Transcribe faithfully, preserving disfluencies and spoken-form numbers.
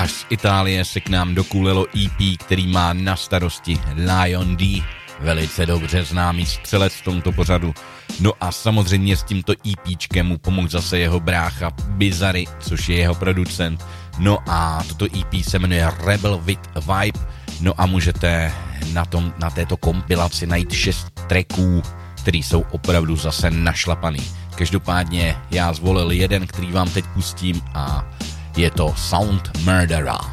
až z Itálie se k nám dokulilo E P, který má na starosti Lion D, velice dobře známý střelec v tomto pořadu. No a samozřejmě s tímto EPčkem mu pomohl zase jeho brácha Bizarry, což je jeho producent. No a toto E P se jmenuje Rebel with Vibe. No a můžete na, tom, na této kompilaci najít šest tracků, který jsou opravdu zase našlapaný. Každopádně já zvolil jeden, který vám teď pustím a je to Sound Murderer.